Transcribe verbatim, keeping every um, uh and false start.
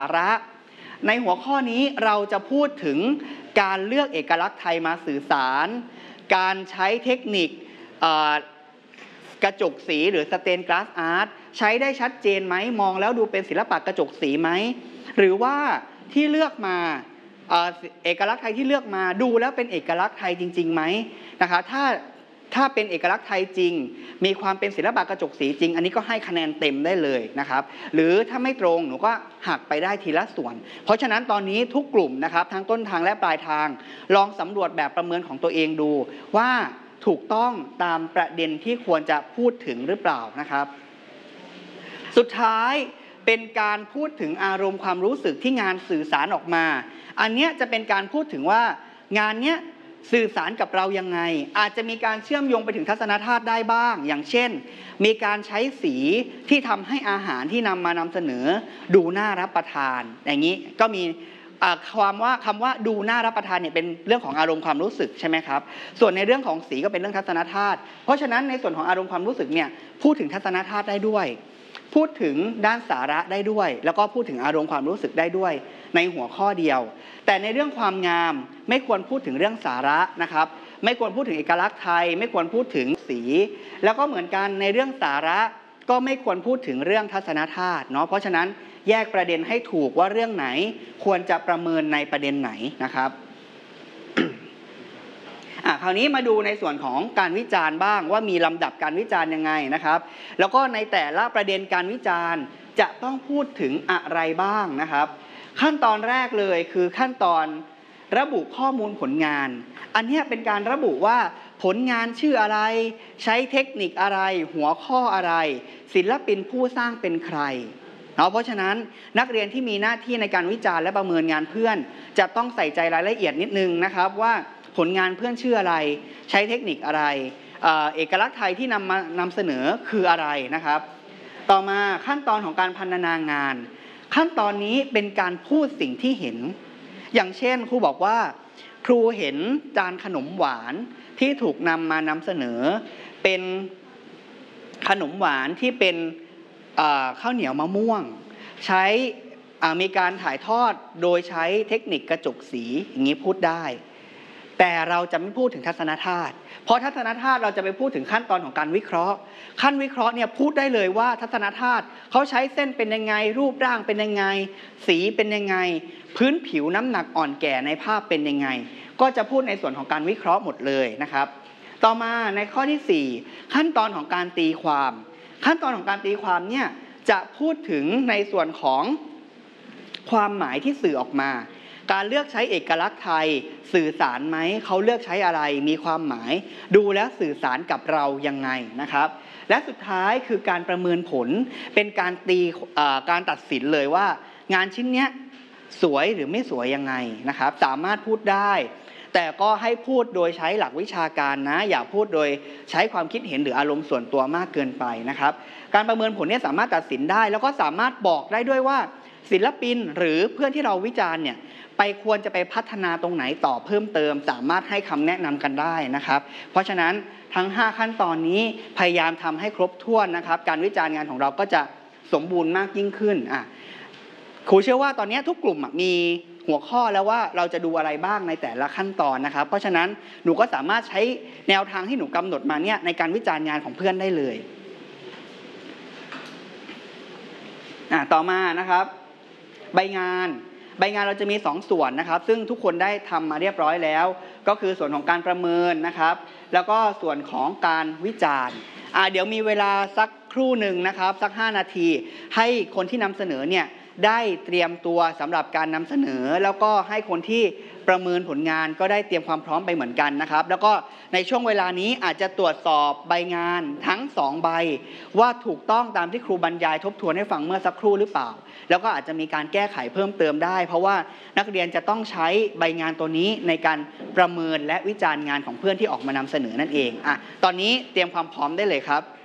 าระในหัวข้อนี้เราจะพูดถึงการเลือกเอกลักษณ์ไทยมาสื่อสารการใช้เทคนิคกระจกสีหรือสเตนกลาสอาร์ตใช้ได้ชัดเจนไหมมองแล้วดูเป็นศิลปะกระจกสีไหมหรือว่าที่เลือกมาเอกลักษณ์ไทยที่เลือกมาดูแล้วเป็นเอกลักษณ์ไทยจริงๆไหมนะคะถ้าถ้าเป็นเอกลักษณ์ไทยจริงมีความเป็นศิลปะกระจกสีจริงอันนี้ก็ให้คะแนนเต็มได้เลยนะครับหรือถ้าไม่ตรงหนูก็หักไปได้ทีละส่วนเพราะฉะนั้นตอนนี้ทุกกลุ่มนะครับทั้งต้นทางและปลายทางลองสำรวจแบบประเมินของตัวเองดูว่าถูกต้องตามประเด็นที่ควรจะพูดถึงหรือเปล่านะครับสุดท้ายเป็นการพูดถึงอารมณ์ความรู้สึกที่งานสื่อสารออกมาอันนี้จะเป็นการพูดถึงว่างานเนี้ยสื่อสารกับเรายังไงอาจจะมีการเชื่อมโยงไปถึงทัศนธาตุได้บ้างอย่างเช่นมีการใช้สีที่ทำให้อาหารที่นำมานำเสนอดูน่ารับประทานอย่างนี้ก็มีความว่าคำว่าดูน่ารับประทานเนี่ยเป็นเรื่องของอารมณ์ความรู้สึกใช่ไหมครับส่วนในเรื่องของสีก็เป็นเรื่องทัศนธาตุเพราะฉะนั้นในส่วนของอารมณ์ความรู้สึกเนี่ยพูดถึงทัศนธาตุได้ด้วยพูดถึงด้านสาระได้ด้วยแล้วก็พูดถึงอารมณ์ความรู้สึกได้ด้วยในหัวข้อเดียวแต่ในเรื่องความงามไม่ควรพูดถึงเรื่องสาระนะครับไม่ควรพูดถึงเอกลักษณ์ไทยไม่ควรพูดถึงสีแล้วก็เหมือนกันในเรื่องสาระก็ไม่ควรพูดถึงเรื่องทัศนธาตุเนาะเพราะฉะนั้นแยกประเด็นให้ถูกว่าเรื่องไหนควรจะประเมินในประเด็นไหนนะครับ อ่ะคราวนี้มาดูในส่วนของการวิจารณ์บ้างว่ามีลำดับการวิจารณ์ยังไงนะครับแล้วก็ในแต่ละประเด็นการวิจารณ์จะต้องพูดถึงอะไรบ้างนะครับขั้นตอนแรกเลยคือขั้นตอนระบุข้อมูลผลงานอันนี้เป็นการระบุว่าผลงานชื่ออะไรใช้เทคนิคอะไรหัวข้ออะไรศิลปินผู้สร้างเป็นใครเนาะเพราะฉะนั้นนักเรียนที่มีหน้าที่ในการวิจารณ์และประเมินงานเพื่อนจะต้องใส่ใจรายละเอียดนิดนึงนะครับว่าผลงานเพื่อนชื่ออะไรใช้เทคนิคอะไรเอกลักษณ์ไทยที่นำมานำเสนอคืออะไรนะครับต่อมาขั้นตอนของการพรรณนางานขั้นตอนนี้เป็นการพูดสิ่งที่เห็นอย่างเช่นครูบอกว่าครูเห็นจานขนมหวานที่ถูกนำมานำเสนอเป็นขนมหวานที่เป็นข้าวเหนียวมะม่วงใช้มีการถ่ายทอดโดยใช้เทคนิคกระจกสีอย่างนี้พูดได้แต่เราจะไม่พูดถึงทัศนธาตุเพราะทัศนธาตุเราจะไปพูดถึงขั้นตอนของการวิเคราะห์ขั้นวิเคราะห์เนี่ยพูดได้เลยว่าทัศนธาตุเขาใช้เส้นเป็นยังไงรูปร่างเป็นยังไงสีเป็นยังไงพื้นผิวน้ำหนักอ่อนแก่ในภาพเป็นยังไงก็จะพูดในส่วนของการวิเคราะห์หมดเลยนะครับต่อมาในข้อที่สี่ขั้นตอนของการตีความขั้นตอนของการตีความเนี่ยจะพูดถึงในส่วนของความหมายที่สื่อออกมาการเลือกใช้เอกลักษณ์ไทยสื่อสารไหมเขาเลือกใช้อะไรมีความหมายดูแล้วสื่อสารกับเรายังไงนะครับและสุดท้ายคือการประเมินผลเป็นการตีการตัดสินเลยว่างานชิ้นนี้สวยหรือไม่สวยยังไงนะครับสามารถพูดได้แต่ก็ให้พูดโดยใช้หลักวิชาการนะอย่าพูดโดยใช้ความคิดเห็นหรืออารมณ์ส่วนตัวมากเกินไปนะครับการประเมินผลเนี่ยสามารถตัดสินได้แล้วก็สามารถบอกได้ด้วยว่าศิลปินหรือเพื่อนที่เราวิจารณ์เนี่ยไปควรจะไปพัฒนาตรงไหนต่อเพิ่มเติมสามารถให้คำแนะนำกันได้นะครับเพราะฉะนั้นทั้งห้าขั้นตอนนี้พยายามทำให้ครบถ้วนนะครับการวิจารณ์งานของเราก็จะสมบูรณ์มากยิ่งขึ้นอ่ะครูเชื่อว่าตอนนี้ทุกกลุ่มมีหัวข้อแล้วว่าเราจะดูอะไรบ้างในแต่ละขั้นตอนนะครับเพราะฉะนั้นหนูก็สามารถใช้แนวทางที่หนูกำหนดมาเนี่ยในการวิจารณ์งานของเพื่อนได้เลยอ่ะต่อมานะครับใบงานใบงานเราจะมีสองส่วนนะครับซึ่งทุกคนได้ทำมาเรียบร้อยแล้วก็คือส่วนของการประเมินนะครับแล้วก็ส่วนของการวิจารณ์อ่าเดี๋ยวมีเวลาสักครู่หนึ่งนะครับสักห้านาทีให้คนที่นำเสนอเนี่ยได้เตรียมตัวสำหรับการนำเสนอแล้วก็ให้คนที่ประเมินผลงานก็ได้เตรียมความพร้อมไปเหมือนกันนะครับแล้วก็ในช่วงเวลานี้อาจจะตรวจสอบใบงานทั้งสองใบว่าถูกต้องตามที่ครูบรรยายทบทวนให้ฟังเมื่อสักครู่หรือเปล่าแล้วก็อาจจะมีการแก้ไขเพิ่มเติมได้เพราะว่านักเรียนจะต้องใช้ใบงานตัวนี้ในการประเมินและวิจารณ์งานของเพื่อนที่ออกมานำเสนอนั่นเองอ่ะตอนนี้เตรียมความพร้อมได้เลยครับ